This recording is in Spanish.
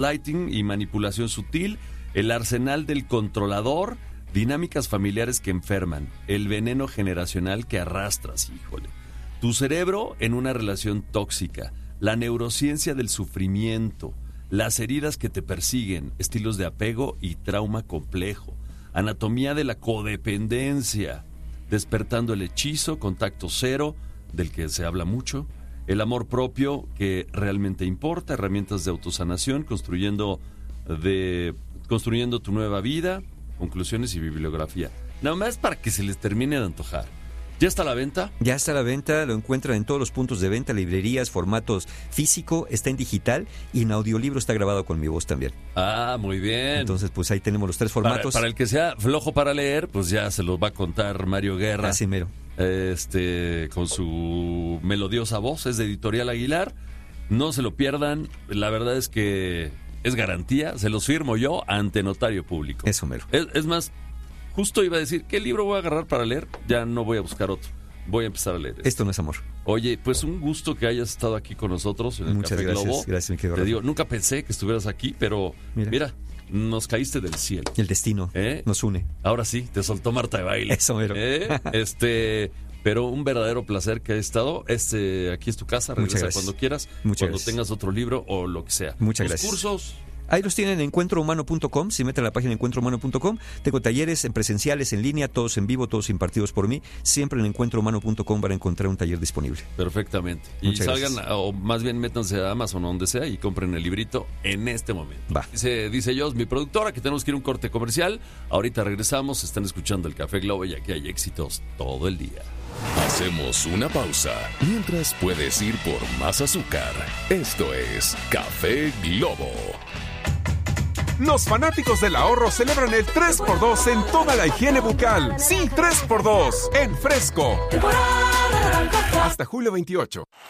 lighting y manipulación sutil, el arsenal del controlador, dinámicas familiares que enferman, el veneno generacional que arrastras, híjole. Tu cerebro en una relación tóxica, la neurociencia del sufrimiento, las heridas que te persiguen, estilos de apego y trauma complejo, anatomía de la codependencia, despertando el hechizo, contacto cero, del que se habla mucho, el amor propio que realmente importa, herramientas de autosanación, construyendo tu nueva vida, conclusiones y bibliografía. Nada más para que se les termine de antojar. ¿Ya está a la venta? Ya está a la venta, lo encuentran en todos los puntos de venta, librerías, formatos físico, está en digital y en audiolibro está grabado con mi voz también. Ah, muy bien. Entonces, pues ahí tenemos los 3 formatos. Para el que sea flojo para leer, pues ya se los va a contar Mario Guerra. Así mero. Con su melodiosa voz, es de Editorial Aguilar. No se lo pierdan, la verdad es que es garantía, se los firmo yo ante notario público. Eso mero. Es más, justo iba a decir, ¿qué libro voy a agarrar para leer? Ya no voy a buscar otro, voy a empezar a leer. Esto no es amor. Oye, pues un gusto que hayas estado aquí con nosotros en el Muchas Café gracias, Globo. gracias, mi querido Te Rafa. digo, nunca pensé que estuvieras aquí, pero mira, nos caíste del cielo. El destino nos une. Ahora sí, te soltó Marta de Baile. Eso mero. Pero un verdadero placer que hayas estado. Aquí es tu casa, regresa cuando quieras, cuando tengas otro libro o lo que sea. Muchas Los gracias. cursos. Ahí los tienen en encuentrohumano.com. Si meten a la página encuentrohumano.com, tengo talleres en presenciales, en línea, todos en vivo, todos impartidos por mí. Siempre en encuentrohumano.com van a encontrar un taller disponible. Perfectamente. Muchas y salgan, gracias. o más bien métanse a Amazon o donde sea y compren el librito en este momento. Va. Dice Jos, mi productora, que tenemos que ir a un corte comercial. Ahorita regresamos, están escuchando el Café Globo y aquí hay éxitos todo el día. Hacemos una pausa mientras puedes ir por más azúcar. Esto es Café Globo. Los fanáticos del ahorro celebran el 3x2 en toda la higiene bucal. Sí, 3x2 en Fresco. Hasta julio 28.